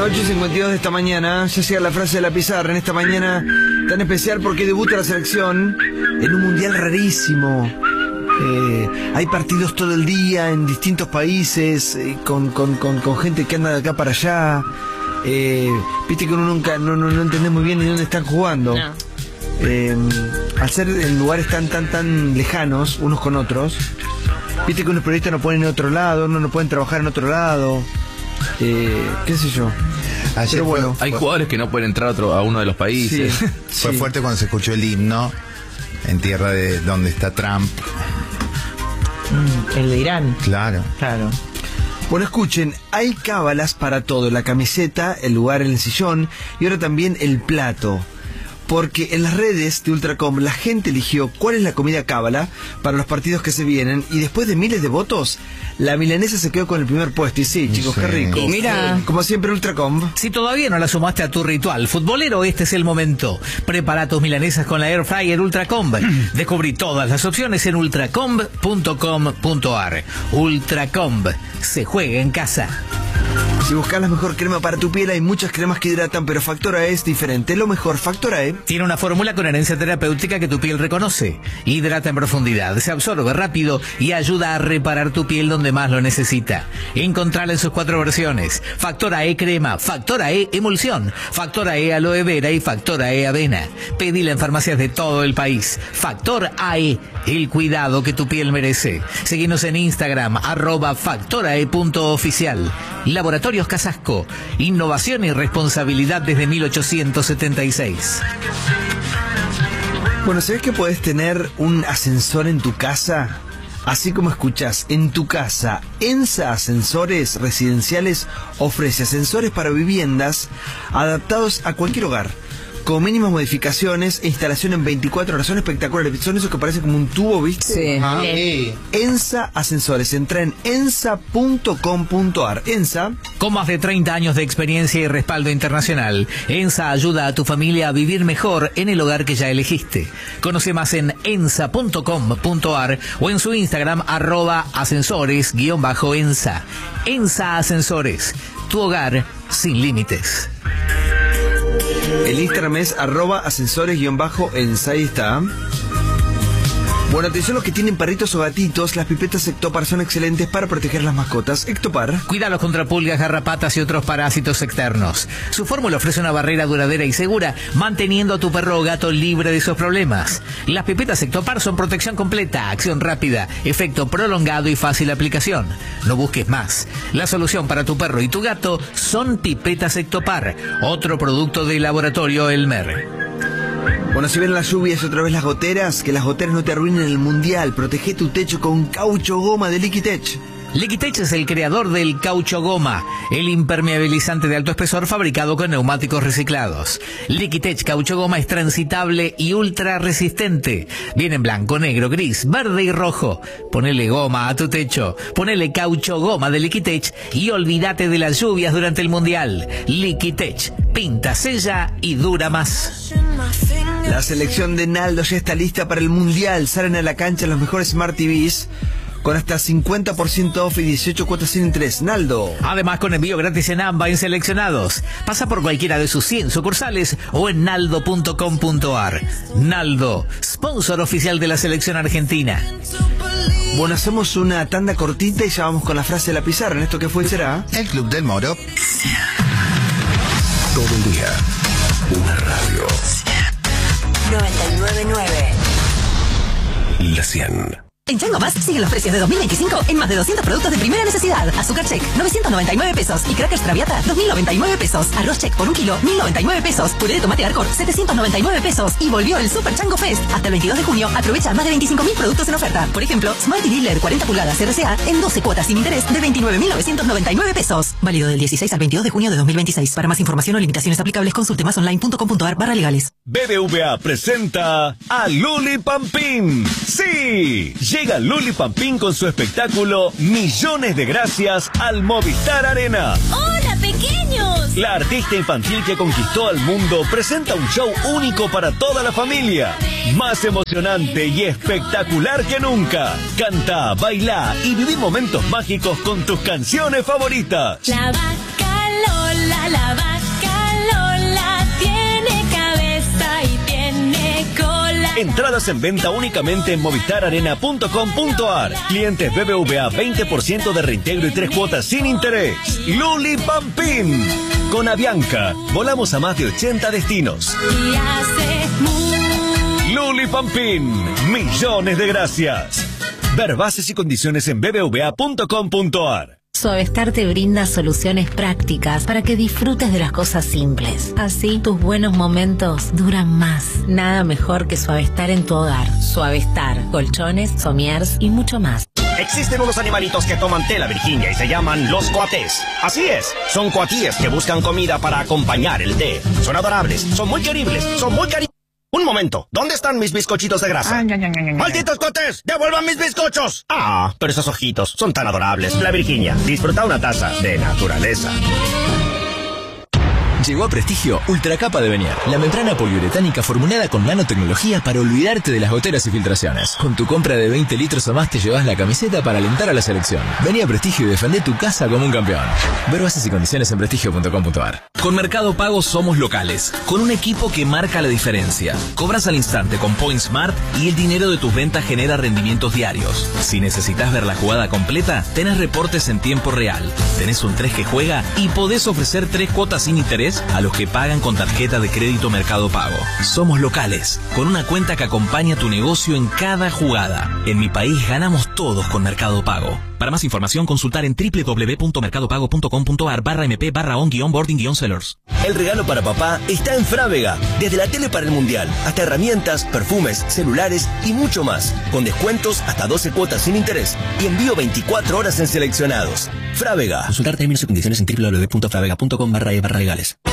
Bueno, 8:52 de esta mañana, ya llega la frase de la pizarra en esta mañana tan especial porque debuta la selección en un mundial rarísimo. Hay partidos todo el día en distintos países, con gente que anda de acá para allá. Viste que uno nunca no entendés muy bien ni dónde están jugando. No. Al ser en lugares tan lejanos unos con otros, viste que unos periodistas no pueden ir a otro lado, no pueden trabajar en otro lado. Qué sé yo. Ayer bueno, hay jugadores que no pueden entrar a uno de los países. Sí. Fue fuerte cuando se escuchó el himno en tierra de donde está Trump. El de Irán. Claro. Bueno, escuchen, hay cábalas para todo: la camiseta, el lugar en el sillón y ahora también el plato. Porque en las redes de Ultracom la gente eligió cuál es la comida cábala para los partidos que se vienen, y después de miles de votos, la milanesa se quedó con el primer puesto. Y sí, chicos, qué rico. Y mira, como siempre, Ultracom. Si todavía no la sumaste a tu ritual futbolero, este es el momento. Prepara tus milanesas con la Air Fryer Ultracomb. Descubrí todas las opciones en ultracomb.com.ar. Ultracomb, se juega en casa. Si buscas la mejor crema para tu piel, hay muchas cremas que hidratan, pero Factor AE es diferente. Lo mejor, Factor AE tiene una fórmula con herencia terapéutica que tu piel reconoce. Hidrata en profundidad, se absorbe rápido y ayuda a reparar tu piel donde más lo necesita. Encontrala en sus 4 versiones: Factor AE crema, Factor AE emulsión, Factor AE aloe vera y Factor AE avena. Pedila en farmacias de todo el país. Factor AE, el cuidado que tu piel merece. Seguinos en Instagram, @factorae.oficial. Laboratorios Casasco, innovación y responsabilidad desde 1876. Bueno, ¿sabés que podés tener un ascensor en tu casa? Así como escuchás, en tu casa, ENSA Ascensores Residenciales ofrece ascensores para viviendas adaptados a cualquier hogar, con mínimas modificaciones e instalación en 24 horas. Son espectaculares. Son esos que parecen como un tubo, ¿viste? Sí. ENSA Ascensores. Entra en ensa.com.ar. ENSA, con más de 30 años de experiencia y respaldo internacional, ENSA ayuda a tu familia a vivir mejor en el hogar que ya elegiste. Conoce más en ensa.com.ar o en su Instagram @ascensores_ensa. ENSA Ascensores, tu hogar sin límites. El Instagram es @ascensores_ensa. Ahí está. Bueno, atención los que tienen perritos o gatitos. Las pipetas Ectopar son excelentes para proteger las mascotas. Ectopar. Cuídalos contra pulgas, garrapatas y otros parásitos externos. Su fórmula ofrece una barrera duradera y segura, manteniendo a tu perro o gato libre de esos problemas. Las pipetas Ectopar son protección completa, acción rápida, efecto prolongado y fácil aplicación. No busques más. La solución para tu perro y tu gato son pipetas Ectopar, otro producto del laboratorio Elmer. Bueno, si vienen las lluvias y otra vez las goteras, que las goteras no te arruinen el mundial. Protege tu techo con caucho goma de Liquitech. Liquitech es el creador del caucho goma, el impermeabilizante de alto espesor fabricado con neumáticos reciclados. Liquitech caucho goma es transitable y ultra resistente. Viene en blanco, negro, gris, verde y rojo. Ponele goma a tu techo, ponele caucho goma de Liquitech y olvídate de las lluvias durante el mundial. Liquitech, pinta, sella y dura más. La selección de Naldo ya está lista para el mundial. Salen a la cancha los mejores Smart TVs con hasta 50% off y 18 cuotas sin interés. Naldo. Además, con envío gratis en AMBA en seleccionados. Pasa por cualquiera de sus 100 sucursales o en naldo.com.ar. Naldo, sponsor oficial de la selección argentina. Bueno, hacemos una tanda cortita y ya vamos con la frase de la pizarra. ¿En esto qué fue y será? El Club del Moro. Todo el día, una radio. 99.9. La 100. En Chango Más siguen los precios de 2025 en más de 200 productos de primera necesidad. Azúcar Check, 999 pesos. Y Crackers Traviata, 2.099 pesos. Arroz Check por 1 kilo, 1.099 pesos. Puré de tomate Arcor, 799 pesos. Y volvió el Super Chango Fest. Hasta el 22 de junio, aprovecha más de 25.000 productos en oferta. Por ejemplo, Smart Dealer 40 pulgadas RCA en 12 cuotas sin interés de 29.999 pesos. Válido del 16 al 22 de junio de 2026. Para más información o limitaciones aplicables, consulte masonline.com.ar/legales. BBVA presenta a Luli Pampín. ¡Sí! Llega Luli Pampín con su espectáculo Millones de Gracias al Movistar Arena. ¡Hola, pequeños! La artista infantil que conquistó al mundo presenta un show único para toda la familia. Más emocionante y espectacular que nunca. Canta, baila y viví momentos mágicos con tus canciones favoritas. La vaca Lola Lola, la vaca Lola tiene cabeza y tiene cola. Entradas en venta únicamente en movistararena.com.ar. Clientes BBVA 20% de reintegro y 3 cuotas sin interés. Luli Pampín. Con Avianca, volamos a más de 80 destinos. Y hace Luli Pampín, millones de gracias. Ver bases y condiciones en bbva.com.ar. Suavestar te brinda soluciones prácticas para que disfrutes de las cosas simples. Así, tus buenos momentos duran más. Nada mejor que Suavestar en tu hogar. Suavestar, colchones, somiers y mucho más. Existen unos animalitos que toman té, la Virginia, y se llaman los coatés. Así es, son coatíes que buscan comida para acompañar el té. Son adorables, son muy queribles, son muy cariñosos. Un momento, ¿dónde están mis bizcochitos de grasa? ¡Malditos coatés! ¡Devuelvan mis bizcochos! Ah, pero esos ojitos son tan adorables. La Virginia, disfruta una taza de naturaleza. Llegó a Prestigio Ultracapa de Venier, la membrana poliuretánica formulada con nanotecnología para olvidarte de las goteras y filtraciones. Con tu compra de 20 litros o más te llevas la camiseta para alentar a la selección. Vení a Prestigio y defendé tu casa como un campeón. Ver bases y condiciones en prestigio.com.ar. Con Mercado Pago somos locales, con un equipo que marca la diferencia. Cobras al instante con Point Smart y el dinero de tus ventas genera rendimientos diarios. Si necesitas ver la jugada completa, tenés reportes en tiempo real. Tenés un 3 que juega y podés ofrecer 3 cuotas sin interés a los que pagan con tarjeta de crédito Mercado Pago. Somos locales, con una cuenta que acompaña tu negocio en cada jugada. En mi país ganamos todos con Mercado Pago. Para más información, consultar en www.mercadopago.com.ar/mp/on-boarding-sellers. El regalo para papá está en Frávega. Desde la tele para el mundial, hasta herramientas, perfumes, celulares y mucho más. Con descuentos hasta 12 cuotas sin interés y envío 24 horas en seleccionados. Frávega. Consultar términos y condiciones en www.fravega.com/e/regales.